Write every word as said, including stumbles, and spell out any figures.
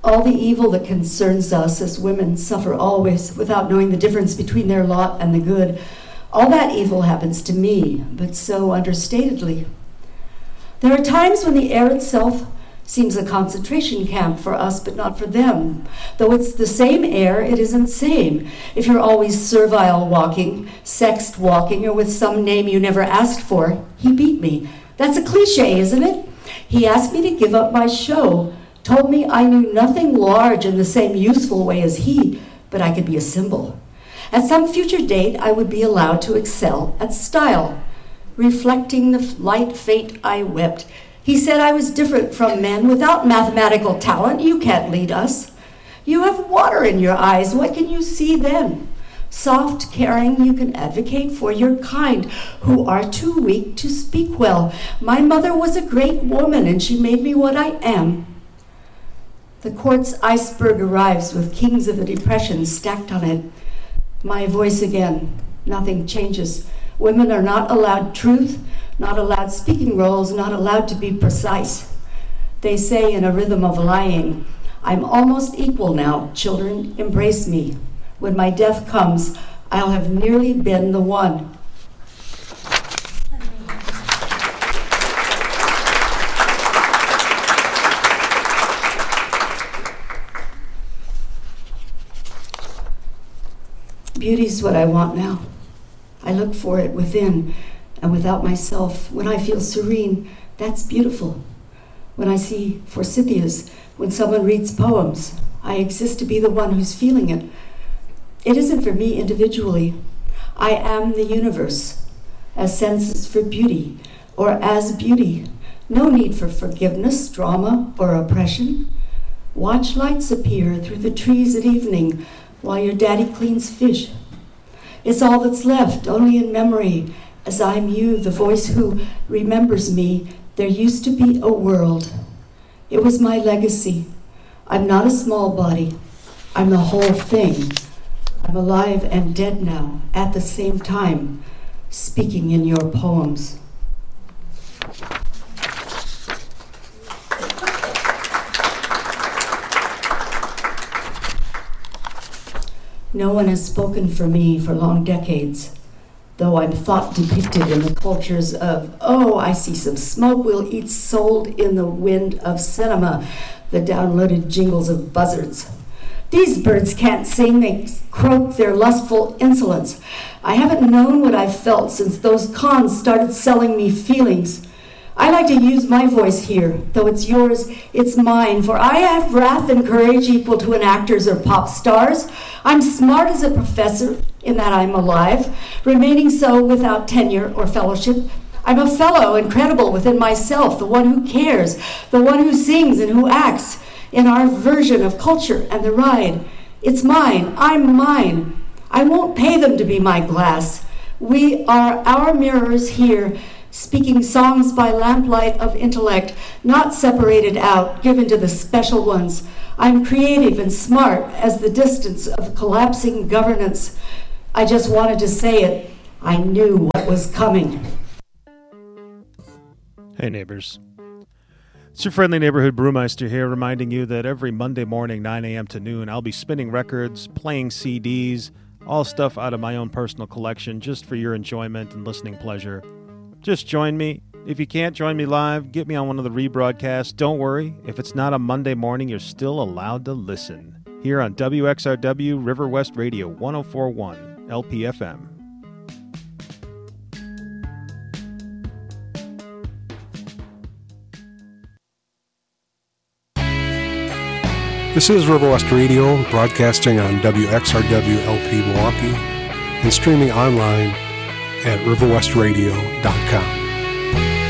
All the evil that concerns us as women suffer always without knowing the difference between their lot and the good. All that evil happens to me, but so understatedly. There are times when the air itself seems a concentration camp for us, but not for them. Though it's the same air, it isn't same. If you're always servile walking, sexed walking, or with some name you never asked for, he beat me. That's a cliche, isn't it? He asked me to give up my show, told me I knew nothing large in the same useful way as he, but I could be a symbol. At some future date, I would be allowed to excel at style. Reflecting the light fate I wept, he said I was different from men. Without mathematical talent, you can't lead us. You have water in your eyes. What can you see then? Soft, caring, you can advocate for your kind, who are too weak to speak well. My mother was a great woman, and she made me what I am. The quartz iceberg arrives with kings of the depression stacked on it. My voice again. Nothing changes. Women are not allowed truth, not allowed speaking roles, not allowed to be precise. They say in a rhythm of lying, I'm almost equal now, children, embrace me. When my death comes, I'll have nearly been the one. Beauty's what I want now. I look for it within and without myself. When I feel serene, that's beautiful. When I see forsythias, when someone reads poems, I exist to be the one who's feeling it. It isn't for me individually. I am the universe, as senses for beauty, or as beauty. No need for forgiveness, drama, or oppression. Watch lights appear through the trees at evening while your daddy cleans fish. It's all that's left, only in memory, as I'm you, the voice who remembers me. There used to be a world. It was my legacy. I'm not a small body. I'm the whole thing. I'm alive and dead now, at the same time, speaking in your poems. No one has spoken for me for long decades, though I'm thought depicted in the cultures of, oh, I see some smoke, we'll eat sold in the wind of cinema, the downloaded jingles of buzzards. These birds can't sing, they croak their lustful insolence. I haven't known what I've felt since those cons started selling me feelings. I like to use my voice here, though it's yours, it's mine, for I have wrath and courage equal to an actor's or pop star's. I'm smart as a professor in that I'm alive, remaining so without tenure or fellowship. I'm a fellow, incredible within myself, the one who cares, the one who sings and who acts in our version of culture and the ride. It's mine, I'm mine. I won't pay them to be my glass. We are our mirrors here, speaking songs by lamplight of intellect, not separated out, given to the special ones. I'm creative and smart as the distance of collapsing governance. I just wanted to say it. I knew what was coming. Hey neighbors. It's your friendly neighborhood brewmeister here, reminding you that every Monday morning, nine a.m. to noon, I'll be spinning records, playing C Ds, all stuff out of my own personal collection, just for your enjoyment and listening pleasure. Just join me. If you can't join me live, get me on one of the rebroadcasts. Don't worry, if it's not a Monday morning, you're still allowed to listen. Here on W X R W River West Radio one oh four point one L P F M. This is River West Radio, broadcasting on W X R W L P Milwaukee and streaming online at river west radio dot com.